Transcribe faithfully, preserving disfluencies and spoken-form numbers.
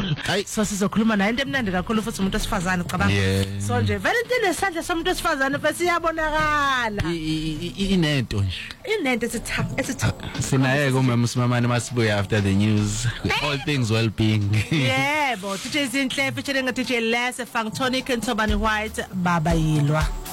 beautiful. So sizokhuluma naye into emnandi kakhulu futhi umuntu osifazane cabanga. So nje vele into nesandla somuntu osifazane bese iyabonakala. Inento nje. Inento esitha esitha. Sinayeke umama usimamane masibuya after the news. All things well being. Yebo, D J Zinhle featuring D J Les, Funk Tonic and Tobani White, Baba Yilwa.